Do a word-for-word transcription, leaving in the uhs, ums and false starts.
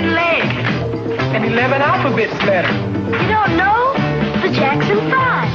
ten legs. And eleven alphabet letters. You don't know? The Jackson Five.